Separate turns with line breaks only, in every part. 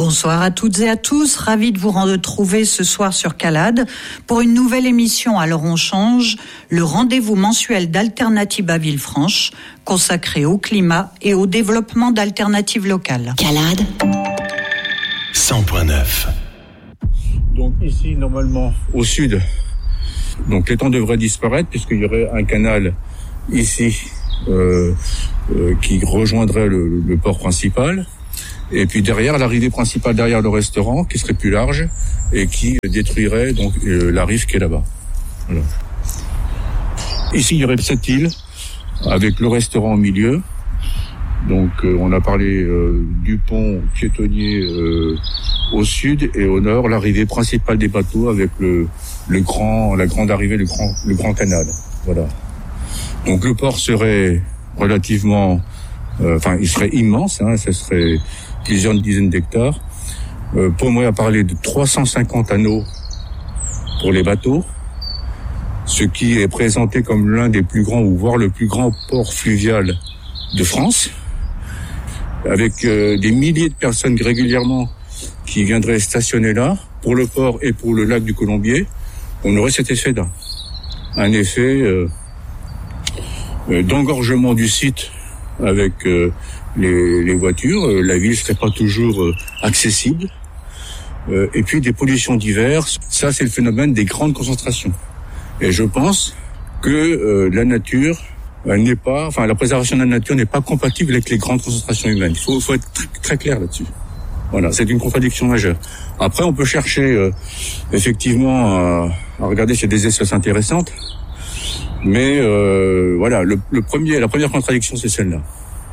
Bonsoir à toutes et à tous, ravi de vous retrouver ce soir sur Calade pour une nouvelle émission Alors on change, le rendez-vous mensuel d'Alternativa Villefranche consacré au climat et au développement d'alternatives locales.
Calade
100.9.
Donc ici, normalement, au sud, donc l'étang devrait disparaître puisqu'il y aurait un canal ici qui rejoindrait le port principal. Et puis derrière, l'arrivée principale derrière le restaurant, qui serait plus large et qui détruirait donc la rive qui est là-bas. Voilà. Ici, il y aurait cette île avec le restaurant au milieu. Donc, on a parlé du pont piétonnier au sud et au nord, l'arrivée principale des bateaux avec la grande arrivée, le grand canal. Voilà. Donc, le port serait relativement, il serait immense. Ce serait plusieurs dizaines d'hectares. Pour moi, à parler de 350 anneaux pour les bateaux, ce qui est présenté comme l'un des plus grands, ou voire le plus grand port fluvial de France, avec des milliers de personnes régulièrement qui viendraient stationner là, pour le port et pour le lac du Colombier. On aurait cet effet-là. Un effet d'engorgement du site avec les voitures, la ville serait pas toujours accessible, et puis des pollutions diverses. Ça, c'est le phénomène des grandes concentrations. Et je pense que la nature la préservation de la nature n'est pas compatible avec les grandes concentrations humaines. Il faut être très clair là-dessus. Voilà, c'est une contradiction majeure. Après, on peut chercher effectivement à regarder s'il y a des espèces intéressantes, mais la première contradiction, c'est celle-là.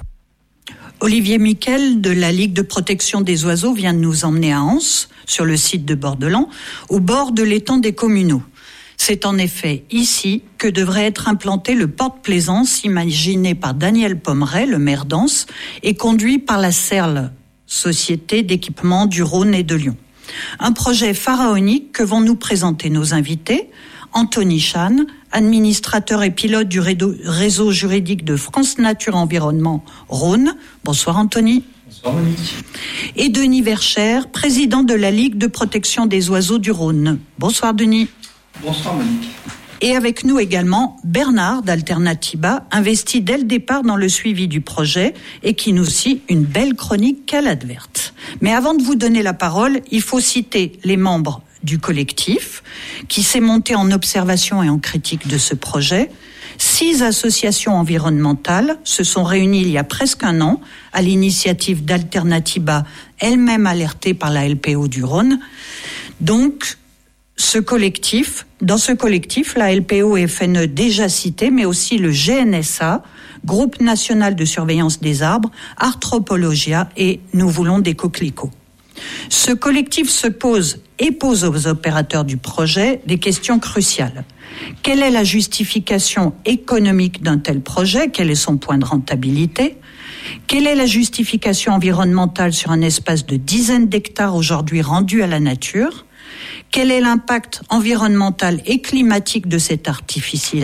Olivier Miquel de la Ligue de protection des oiseaux vient de nous emmener à Anse, sur le site de Bordelan, au bord de l'étang des Communaux. C'est en effet ici que devrait être implanté le porte-plaisance imaginé par Daniel Pommeret, le maire d'Anse, et conduit par la CERL, Société d'équipement du Rhône et de Lyon. Un projet pharaonique que vont nous présenter nos invités, Anthony Chan, administrateur et pilote du réseau juridique de France Nature Environnement Rhône. Bonsoir Anthony.
Bonsoir Monique.
Et Denis Vercher, président de la Ligue de protection des oiseaux du Rhône. Bonsoir Denis.
Bonsoir Monique.
Et avec nous également Bernard d'Alternativa, investi dès le départ dans le suivi du projet et qui nous scie une belle chronique Calade verte. Mais avant de vous donner la parole, il faut citer les membres du collectif qui s'est monté en observation et en critique de ce projet. 6 associations environnementales se sont réunies il y a presque un an à l'initiative d'Alternativa, elle-même alertée par la LPO du Rhône. Donc, dans ce collectif, la LPO et FNE déjà citée, mais aussi le GNSA, Groupe National de Surveillance des Arbres, Arthropologia et Nous voulons des coquelicots. Ce collectif se pose et pose aux opérateurs du projet des questions cruciales. Quelle est la justification économique d'un tel projet ? Quel est son point de rentabilité ? Quelle est la justification environnementale sur un espace de dizaines d'hectares aujourd'hui rendu à la nature ? Quel est l'impact environnemental et climatique de cette artificialisation ?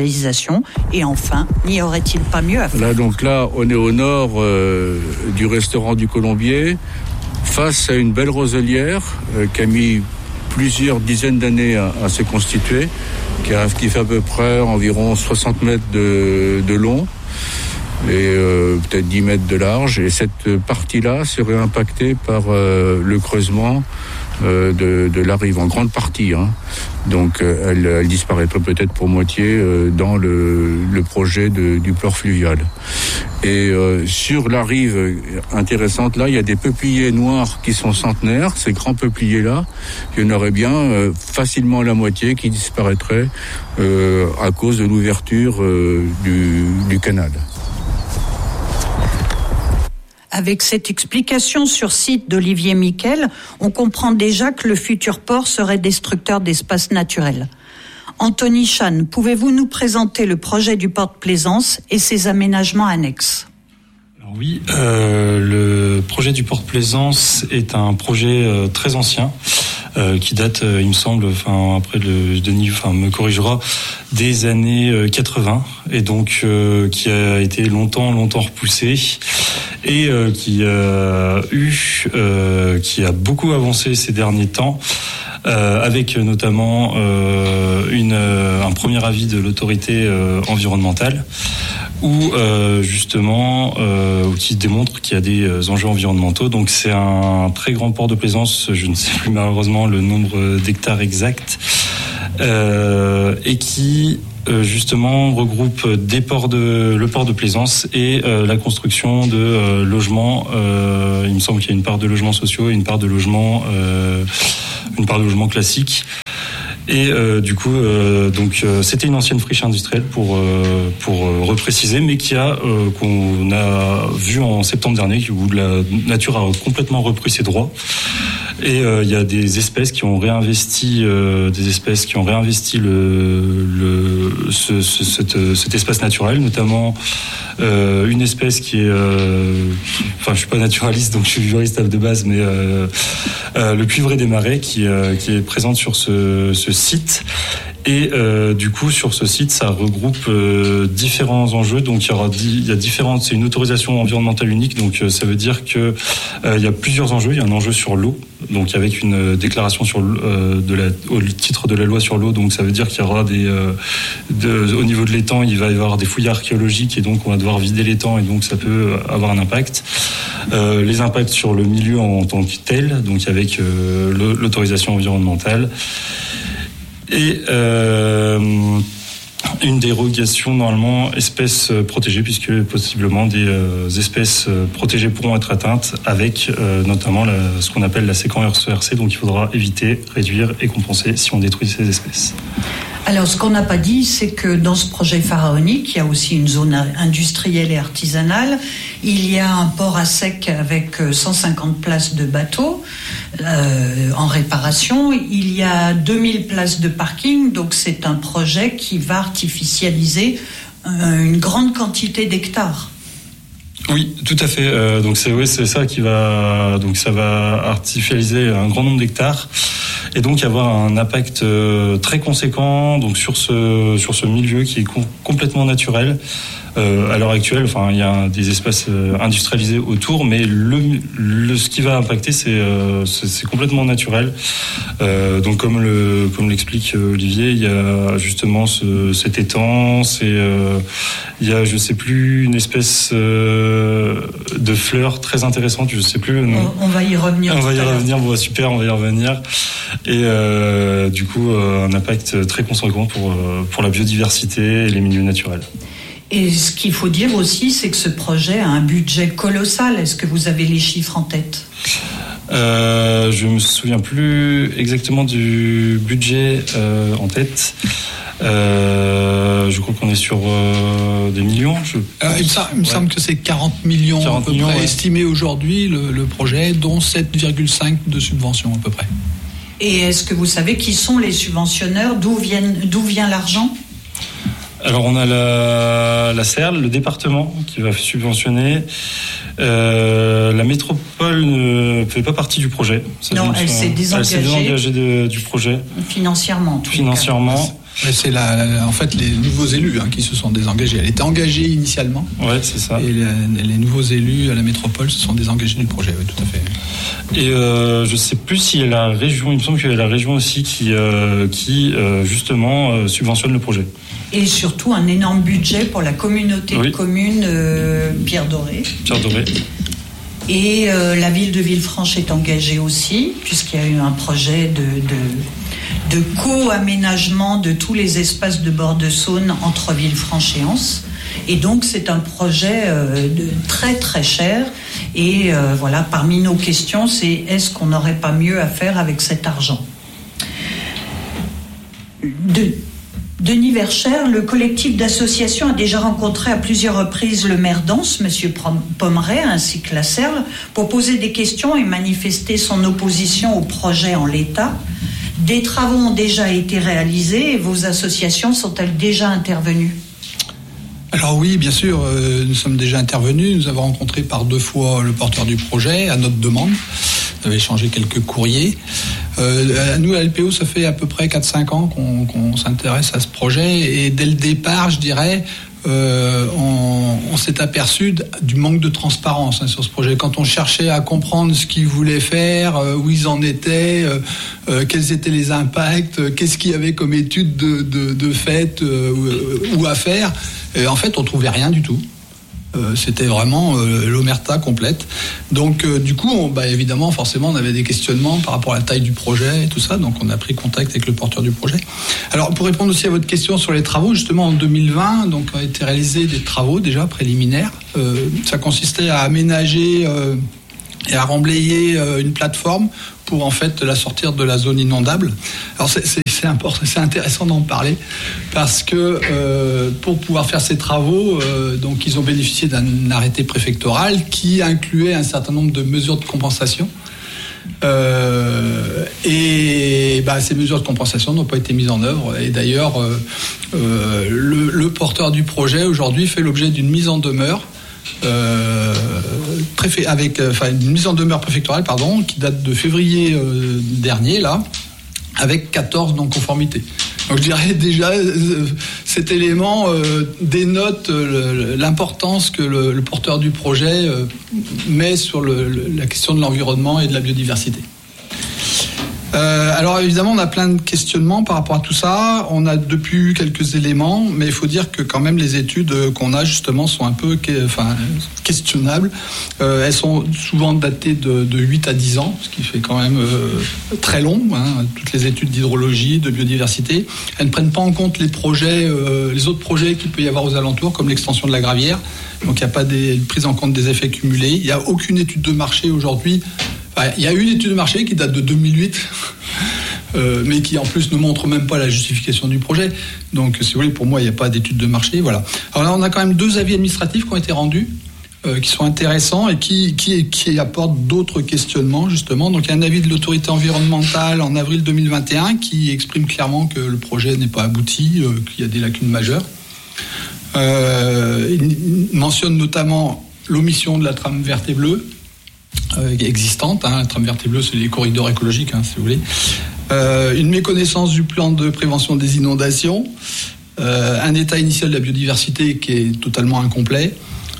Et enfin, n'y aurait-il pas mieux à faire ?
Là, on est au nord du restaurant du Colombier, face à une belle roselière qui a mis plusieurs dizaines d'années à se constituer, qui fait à peu près environ 60 mètres de long et peut-être 10 mètres de large. Et cette partie-là serait impactée par le creusement de la rive, en grande partie. Donc elle disparaîtrait peut-être pour moitié dans le projet du port fluvial. Et sur la rive intéressante, là, il y a des peupliers noirs qui sont centenaires. Ces grands peupliers-là, il y en aurait bien facilement la moitié qui disparaîtraient à cause de l'ouverture du canal.
Avec cette explication sur site d'Olivier Miquel, on comprend déjà que le futur port serait destructeur d'espaces naturels. Anthony Chan, pouvez-vous nous présenter le projet du porte-plaisance et ses aménagements annexes ?
Alors oui, le projet du porte-plaisance est un projet très ancien qui date, il me semble, après Denis me corrigera, des années 80 et donc qui a été longtemps repoussé. et qui a beaucoup avancé ces derniers temps. Avec notamment un premier avis de l'autorité environnementale où justement qui démontre qu'il y a des enjeux environnementaux. Donc c'est un très grand port de plaisance, je ne sais plus malheureusement le nombre d'hectares exact, et qui justement regroupe le port de plaisance et la construction de logements. Il me semble qu'il y a une part de logements sociaux et une part de logements classiques. Et du coup, c'était une ancienne friche industrielle pour repréciser, mais qu'on a vu en septembre dernier où la nature a complètement repris ses droits. Et il y a des espèces qui ont réinvesti, cet espace naturel, notamment une espèce qui est, je suis pas naturaliste donc je suis juriste de base, mais le cuivré des marais qui est présente sur ce site. Et du coup, sur ce site, ça regroupe différents enjeux. Donc, c'est une autorisation environnementale unique. Donc, ça veut dire que il y a plusieurs enjeux. Il y a un enjeu sur l'eau, donc avec une déclaration au titre de la loi sur l'eau. Donc, ça veut dire qu'il y aura au niveau de l'étang, il va y avoir des fouilles archéologiques et donc on va devoir vider l'étang et donc ça peut avoir un impact. Les impacts sur le milieu en tant que tel, donc avec l'autorisation environnementale. Et une dérogation normalement espèces protégées, puisque possiblement des espèces protégées pourront être atteintes avec notamment ce qu'on appelle la séquence ERC. Donc il faudra éviter, réduire et compenser si on détruit ces espèces.
Alors, ce qu'on n'a pas dit, c'est que dans ce projet pharaonique, il y a aussi une zone industrielle et artisanale. Il y a un port à sec avec 150 places de bateaux en réparation. Il y a 2000 places de parking. Donc, c'est un projet qui va artificialiser une grande quantité d'hectares.
Oui, tout à fait. Donc c'est ça qui va, donc ça va artificialiser un grand nombre d'hectares et donc avoir un impact très conséquent donc sur ce milieu qui est complètement naturel. À l'heure actuelle, il y a des espaces industrialisés autour, mais ce qui va impacter, c'est complètement naturel. Donc comme l'explique Olivier, il y a justement cet étang, il y a je sais plus une espèce de fleur très intéressante, je sais plus le nom.
On va y revenir.
Bon, super, on va y revenir. Et du coup, un impact très conséquent pour la biodiversité et les milieux naturels.
Et ce qu'il faut dire aussi, c'est que ce projet a un budget colossal. Est-ce que vous avez les chiffres en tête ?
Je me souviens plus exactement du budget en tête. Je crois qu'on est sur des millions.
Il me semble que c'est 40 millions à peu près estimé aujourd'hui le projet, dont 7,5 de subventions à peu près.
Et est-ce que vous savez qui sont les subventionneurs ? D'où vient l'argent ?
Alors on a la CERL, le département qui va subventionner. La métropole ne fait pas partie du projet.
Non, elle s'est désengagée
du projet.
Financièrement.
C'est en fait les nouveaux élus qui se sont désengagés. Elle était engagée initialement.
Ouais, c'est ça.
Et les nouveaux élus à la métropole se sont désengagés du projet. Oui, tout à fait.
Et je sais plus s'il y a la région. Il me semble qu'il y a la région aussi qui justement subventionne le projet.
Et surtout un énorme budget pour la communauté de communes Pierre Doré. Et la ville de Villefranche est engagée aussi, puisqu'il y a eu un projet de co-aménagement de tous les espaces de bord de Saône entre Villefranche et Anse. Et donc c'est un projet très très cher. Et parmi nos questions, c'est est-ce qu'on n'aurait pas mieux à faire avec cet argent ? Denis Verchères, le collectif d'associations a déjà rencontré à plusieurs reprises le maire d'Anse, M. Pommeret, ainsi que la CERL, pour poser des questions et manifester son opposition au projet en l'état. Des travaux ont déjà été réalisés et vos associations sont-elles déjà intervenues ?
Alors oui, bien sûr, nous sommes déjà intervenus. Nous avons rencontré par 2 fois le porteur du projet à notre demande. Nous avons échangé quelques courriers. Nous, à LPO, ça fait à peu près 4-5 ans qu'on s'intéresse à ce projet. Et dès le départ, je dirais, on s'est aperçu du manque de transparence sur ce projet. Quand on cherchait à comprendre ce qu'ils voulaient faire, où ils en étaient, quels étaient les impacts, qu'est-ce qu'il y avait comme études de fait ou à faire, et en fait on trouvait rien du tout. C'était vraiment l'omerta complète. Donc du coup, évidemment, forcément, on avait des questionnements par rapport à la taille du projet et tout ça. Donc on a pris contact avec le porteur du projet. Alors pour répondre aussi à votre question sur les travaux, justement en 2020, donc ont été réalisés des travaux déjà préliminaires. Ça consistait à aménager et à remblayer une plateforme pour en fait la sortir de la zone inondable. Alors c'est important, c'est intéressant d'en parler parce que pour pouvoir faire ces travaux, donc ils ont bénéficié d'un arrêté préfectoral qui incluait un certain nombre de mesures de compensation. Ces mesures de compensation n'ont pas été mises en œuvre. Et d'ailleurs, le porteur du projet aujourd'hui fait l'objet d'une mise en demeure. Une mise en demeure préfectorale, qui date de février dernier, là, avec 14 non-conformités. Donc je dirais déjà, cet élément dénote l'importance que le porteur du projet met sur la question de l'environnement et de la biodiversité. Alors évidemment, on a plein de questionnements par rapport à tout ça. On a depuis eu quelques éléments, mais il faut dire que quand même les études qu'on a justement sont un peu questionnables. Elles sont souvent datées de 8 à 10 ans, ce qui fait quand même très long. Toutes les études d'hydrologie, de biodiversité, elles ne prennent pas en compte les autres projets qu'il peut y avoir aux alentours, comme l'extension de la Gravière. Donc il n'y a pas de prise en compte des effets cumulés. Il n'y a aucune étude de marché aujourd'hui. Il y a une étude de marché qui date de 2008, mais qui en plus ne montre même pas la justification du projet. Donc, si vous voulez, pour moi, il n'y a pas d'étude de marché. Voilà. Alors là, on a quand même 2 avis administratifs qui ont été rendus, qui sont intéressants et qui apportent d'autres questionnements, justement. Donc, il y a un avis de l'autorité environnementale en avril 2021 qui exprime clairement que le projet n'est pas abouti, qu'il y a des lacunes majeures. Il mentionne notamment l'omission de la trame verte et bleue, existante. La trame verte et bleue, c'est les corridors écologiques, si vous voulez. Une méconnaissance du plan de prévention des inondations, un état initial de la biodiversité qui est totalement incomplet,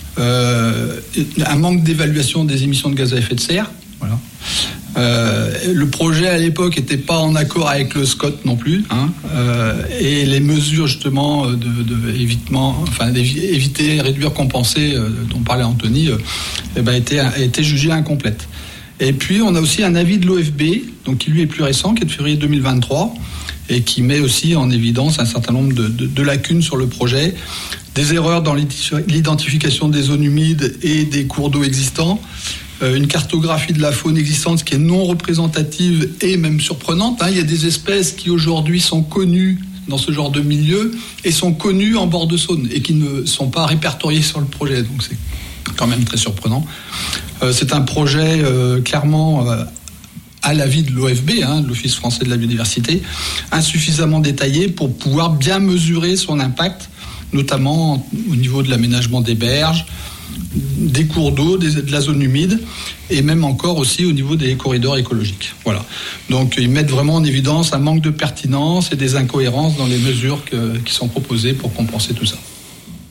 un manque d'évaluation des émissions de gaz à effet de serre. Voilà. Le projet à l'époque n'était pas en accord avec le SCOT non plus, et les mesures justement d'éviter, réduire, compenser, dont parlait Anthony, étaient jugées incomplètes. Et puis on a aussi un avis de l'OFB, donc qui lui est plus récent, qui est de février 2023, et qui met aussi en évidence un certain nombre de lacunes sur le projet, des erreurs dans l'identification des zones humides et des cours d'eau existants, une cartographie de la faune existante, ce qui est non représentative et même surprenante. Il y a des espèces qui aujourd'hui sont connues dans ce genre de milieu et sont connues en bord de Saône et qui ne sont pas répertoriées sur le projet. Donc c'est quand même très surprenant. C'est un projet clairement à l'avis de l'OFB, l'Office français de la biodiversité, insuffisamment détaillé pour pouvoir bien mesurer son impact, notamment au niveau de l'aménagement des berges, des cours d'eau, de la zone humide, et même encore aussi au niveau des corridors écologiques. Voilà. Donc ils mettent vraiment en évidence un manque de pertinence et des incohérences dans les mesures qui sont proposées pour compenser tout ça.